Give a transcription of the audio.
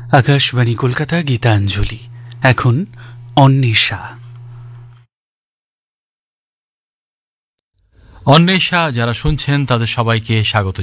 আকাশবাণী কলকাতা, গীতাঞ্জলি। এখন অন্বেষা। অন্বেষা যারা শুনছেন তাদের সবাইকে স্বাগত